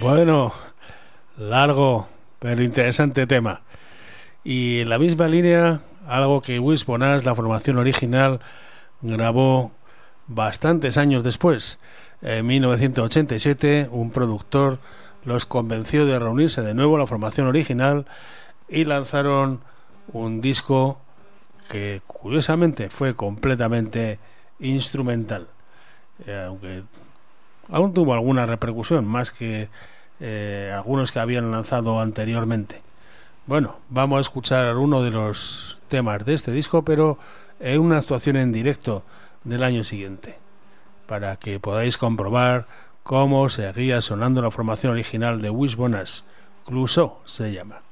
Bueno, largo pero interesante tema. Y en la misma línea, algo que Wishbone Ash, la formación original, grabó bastantes años después. En 1987, un productor los convenció de reunirse de nuevo a la formación original y lanzaron un disco que curiosamente fue completamente instrumental, aunque aún tuvo alguna repercusión, más que algunos que habían lanzado anteriormente. Bueno, vamos a escuchar uno de los temas de este disco, pero en una actuación en directo del año siguiente, para que podáis comprobar cómo seguía sonando la formación original de Wishbone Ash. Clouseau se llama.